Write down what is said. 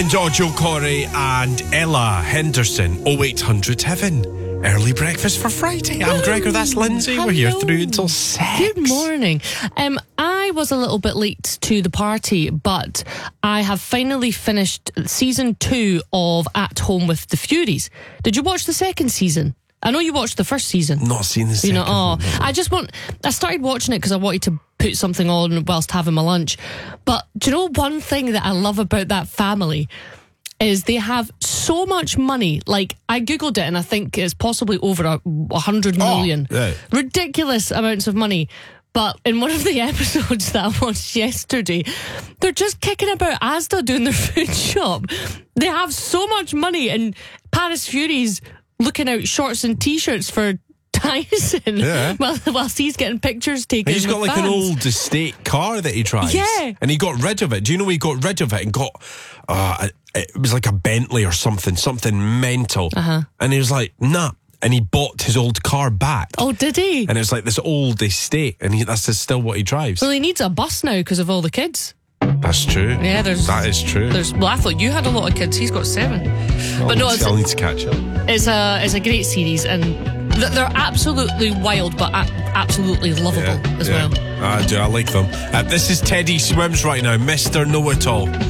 Giorgio Corey and Ella Henderson, 0800 Heaven. Early breakfast for Friday. I'm Gregor, that's Lindsay. Hello. We're here through until 6. Good morning. I was a little bit late to the party, but I have finally finished season 2 of At Home with the Furies. Did you watch the second season? I know you watched the first season. Not seen the second one. I started watching it because I wanted to put something on whilst having my lunch. But do you know one thing that I love about that family is they have so much money. Like, I googled it and I think it's possibly over 100 million. Yeah. Ridiculous amounts of money. But in one of the episodes that I watched yesterday, they're just kicking about Asda doing their food shop. They have so much money, and Paris Fury's looking out shorts and t-shirts for Tyson, whilst he's getting pictures taken. He's got like fans. an old estate car that he drives. Yeah. And he got rid of it. Do you know he got rid of it and got it was like a Bentley or something mental. And he was like, nah. And he bought his old car back. Oh, did he? And it's like this old estate, and that's still what he drives. Well, he needs a bus now because of all the kids. That's true. Yeah, that is true. Well, I thought you had a lot of kids. He's got 7. But no, I'll need to catch up. It's a great series, and they're absolutely wild, but absolutely lovable as well. I do. I like them. This is Teddy Swims right now, Mr. Know-It-All.